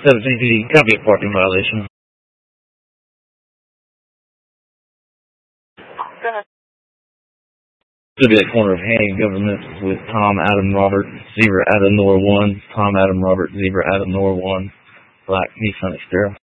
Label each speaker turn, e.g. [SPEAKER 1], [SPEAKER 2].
[SPEAKER 1] 17 feet, copy a parking violation. To be at corner of Hanning Government with Tom Adam Robert, Zebra Adam Nor 1, Tom Adam Robert, Zebra Adam Nor 1, black Nissan Xterra.